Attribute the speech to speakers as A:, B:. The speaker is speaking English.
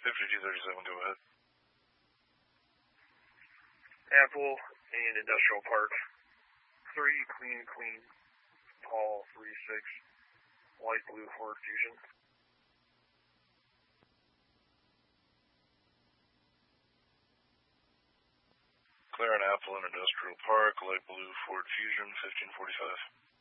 A: 5237, go ahead.
B: Apple and Industrial Park. 3, clean, Paul 36, light blue Ford Fusion.
A: Clear on Apple and Industrial Park, light blue Ford Fusion, 1545.